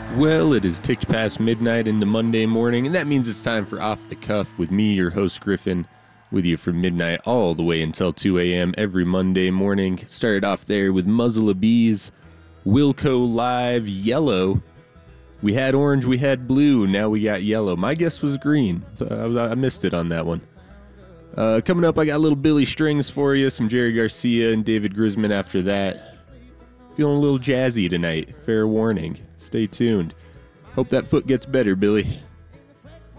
Well, it has ticked past midnight into Monday morning, and that means it's time for Off the Cuff with me, your host Griffin, with you from midnight all the way until 2 a.m. every Monday morning. Started off there with Muzzle of Bees, Wilco Live, Yellow. We had orange, we had blue, now we got yellow. My guess was green. I missed it on that one. Coming up, I got little Billy Strings for you, some Jerry Garcia and David Grisman after that. Feeling a little jazzy tonight, fair warning. Stay tuned. Hope that foot gets better, Billy.